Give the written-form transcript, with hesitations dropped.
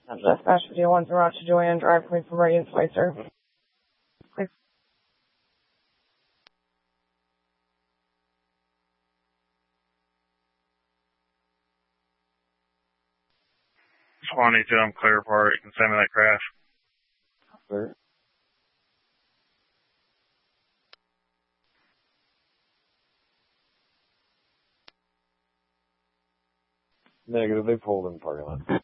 Dispatch video 1 route to Joanne Drive coming from Radiant Spicer. Please. Swanee to clear part. You can send me that crash. Clear. Negative, they pulled in the parking lot.